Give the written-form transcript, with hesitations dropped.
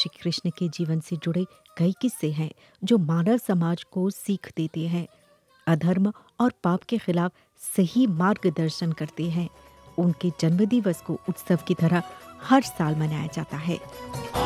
श्री कृष्ण के जीवन से जुड़े कई किस्से हैं जो मानव समाज को सीख देते हैं, अधर्म और पाप के खिलाफ सही मार्गदर्शन करते हैं। उनके जन्मदिवस को उत्सव की तरह हर साल मनाया जाता है।